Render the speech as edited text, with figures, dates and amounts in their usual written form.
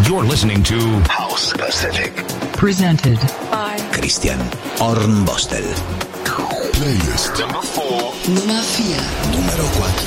You're listening to House Pacific. Presented by Christian Hornbostel. Playlist number 4. Numero 4.